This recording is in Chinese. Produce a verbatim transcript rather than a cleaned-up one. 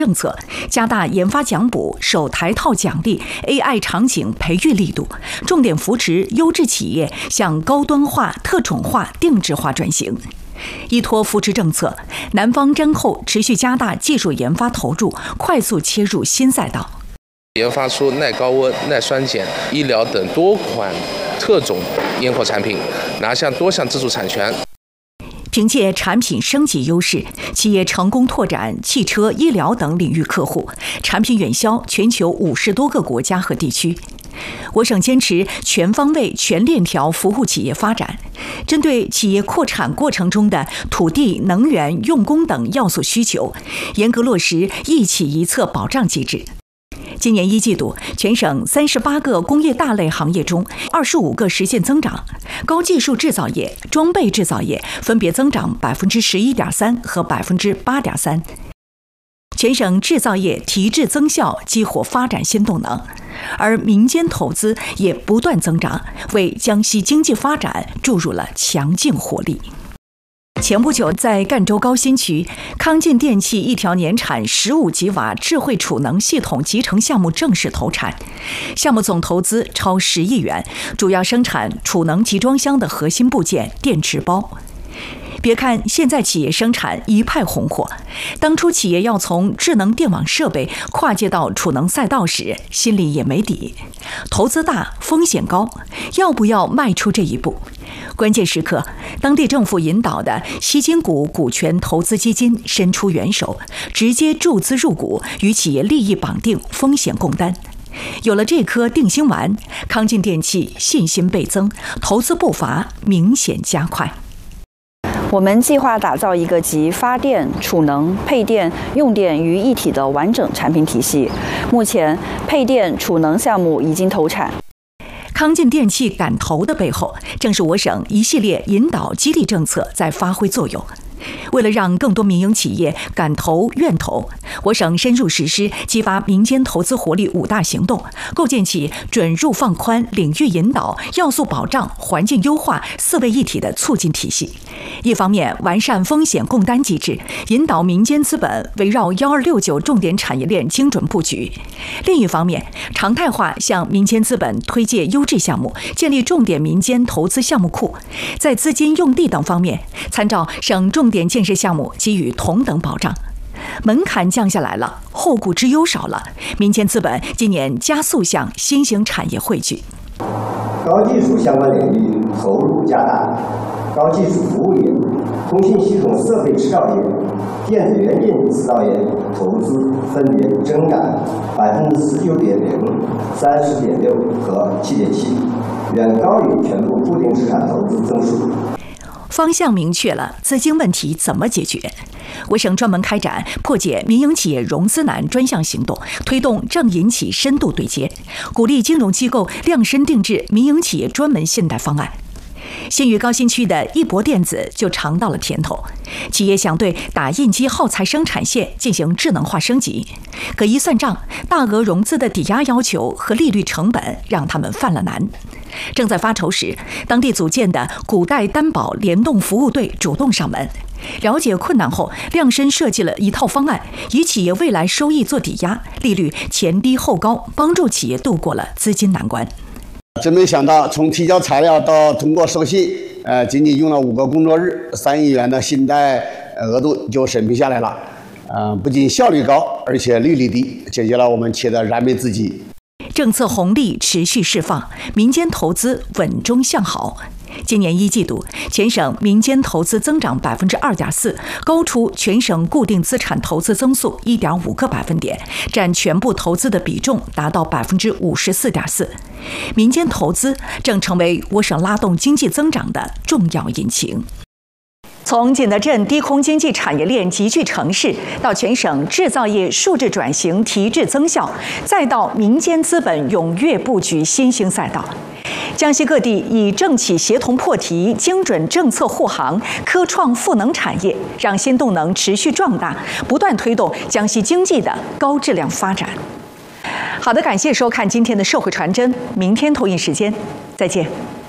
政策，加大研发奖补、首台套奖励、A I 场景培育力度，重点扶持优质企业向高端化、特种化、定制化转型。依托扶持政策，南方真后持续加大技术研发投入，快速切入新赛道， 研发出耐高温、耐酸碱、医疗等多款特种烟火产品，拿下多项自主产权。 凭借产品升级优势，企业成功拓展汽车、医疗等领域客户，产品远销全球五十多个国家和地区。我省坚持全方位、全链条服务企业发展，针对企业扩产过程中的土地、能源、用工等要素需求，严格落实一企一策保障机制。今年一季度，全省三十八个工业大类行业中，二十五个实现增长，高技术制造业、装备制造业分别增长百分之十一点三和百分之八点三。全省制造业提质增效，激活发展新动能，而民间投资也不断增长，为江西经济发展注入了强劲活力。前不久，在赣州高新区，康晋电器一条年产十五吉瓦智慧储能系统集成项目正式投产，项目总投资超十亿元，主要生产储能集装箱的核心部件电池包。别看现在企业生产一派红火，当初企业要从智能电网设备跨界到储能赛道时，心里也没底，投资大，风险高，要不要迈出这一步？关键时刻，当地政府引导的西金股股权投资基金伸出援手，直接注资入股，与企业利益绑定，风险共担。有了这颗定心丸，康晋电器信心倍增，投资步伐明显加快。 我们计划打造一个集发电、储能、配电、用电于一体的完整产品体系。目前，配电、储能项目已经投产。 康晋电器敢投的背后，正是我省一系列引导激励政策在发挥作用。为了让更多民营企业敢投愿投，我省深入实施激发民间投资活力五大行动，构建起准入放宽、领域引导、要素保障、环境优化四位一体的促进体系。一方面，完善风险共担机制，引导民间资本围绕幺二六九重点产业链精准布局；另一方面，常态化向民间资本推介优质项目，建立重点民间投资项目库。在资金、用地等方面，参照省重点建设项目给予同等保障，门槛降下来了，后顾之忧少了，民间资本今年加速向新兴产业汇聚。 高技术相关领域投入加大，高技术服务业、通信系统设备制造业、电子元件制造业投资分别增长百分之十九点零、三十点六和七点七，远高于全部固定资产投资增速。 方向明确了，资金问题怎么解决？我省专门开展破解民营企业融资难专项行动，推动正银企深度对接，鼓励金融机构量身定制民营企业专门信贷方案。新余高新区的一博电子就尝到了甜头，企业想对打印机耗材生产线进行智能化升级，可一算账，大额融资的抵押要求和利率成本让他们犯了难。正在发愁时，当地组建的古代担保联动服务队主动上门，了解困难后，量身设计了一套方案，以企业未来收益做抵押，利率前低后高，帮助企业度过了资金难关。 真没想到，从提交材料到通过授信，呃，仅仅用了五个工作日，三亿元的信贷额度就审批下来了。呃，不仅效率高，而且利率低，解决了我们企业的燃眉之急。 政策红利持续释放，民间投资稳中向好。今年一季度，全省民间投资增长百分之二点四，高出全省固定资产投资增速一点五个百分点，占全部投资的比重达到百分之五十四点四。民间投资正成为我省拉动经济增长的重要引擎。从景德镇低空经济产业链集聚城市，到全省制造业数字转型提质增效，再到民间资本踊跃布局新兴赛道，江西各地以政企协同破题、精准政策护航、科创赋能产业，让新动能持续壮大，不断推动江西经济的高质量发展。好的，感谢收看今天的社会传真，明天同一时间再见。